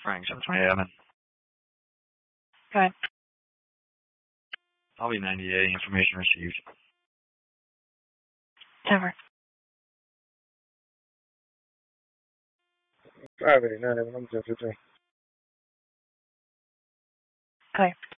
Frank, 720 admin. Okay. I'll be 98. Information received. Over. 589, I'm just returning. Okay.